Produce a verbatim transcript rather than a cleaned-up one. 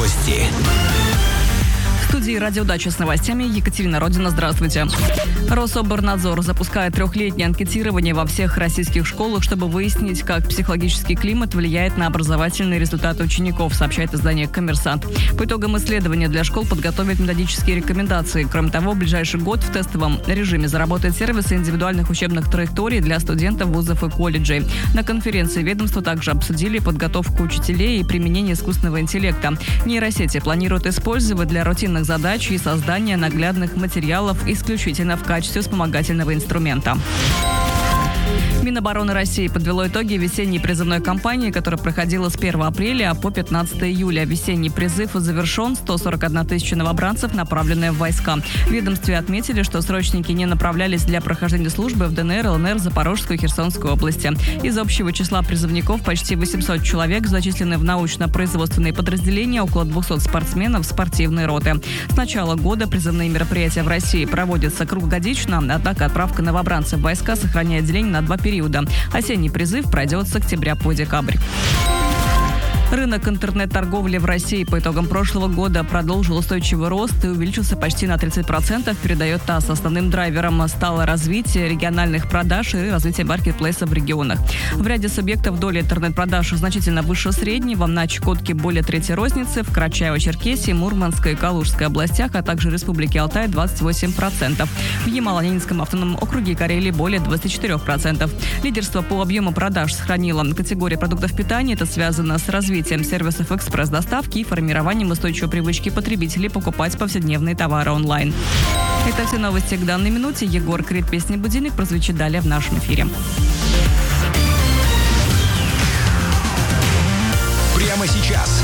Новости. В студии «Радиодача» с новостями Екатерина Родина. Здравствуйте. Рособорнадзор запускает трехлетнее анкетирование во всех российских школах, чтобы выяснить, как психологический климат влияет на образовательные результаты учеников, сообщает издание «Коммерсант». По итогам исследования для школ подготовят методические рекомендации. Кроме того, в ближайший год в тестовом режиме заработает сервис индивидуальных учебных траекторий для студентов вузов и колледжей. На конференции ведомства также обсудили подготовку учителей и применение искусственного интеллекта. Нейросети планируют использовать для рутинных задач и создания наглядных материалов исключительно в качестве вспомогательного инструмента. Минобороны России подвело итоги весенней призывной кампании, которая проходила с первого апреля по пятнадцатое июля. Весенний призыв завершен. сто сорок одна тысяча новобранцев, направленные в войска. В ведомстве отметили, что срочники не направлялись для прохождения службы в ДНР, ЛНР, Запорожской и Херсонской области. Из общего числа призывников почти восемьсот человек зачислены в научно-производственные подразделения, около двухсот спортсменов в спортивные роты. С начала года призывные мероприятия в России проводятся круглогодично, однако отправка новобранцев в войска сохраняет деление на два периода. Осенний призыв пройдет с октября по декабрь. Рынок интернет-торговли в России по итогам прошлого года продолжил устойчивый рост и увеличился почти на тридцать процентов, передает ТАСС. Основным драйвером стало развитие региональных продаж и развитие маркетплейсов в регионах. В ряде субъектов доля интернет-продаж значительно выше среднего. На Чукотке более трети розницы, в Карачаево-Черкесии, Мурманской и Калужской областях, а также Республике Алтай двадцать восемь процентов. В Ямало-Ненецком автономном округе Карелии более двадцать четыре процента. Лидерство по объему продаж сохранила категория продуктов питания. Это связано с развитием сервисов экспресс-доставки и формированием устойчивой привычки потребителей покупать повседневные товары онлайн. Это все новости к данной минуте. Егор Крид, песня «Будильник» прозвучит далее в нашем эфире. Прямо сейчас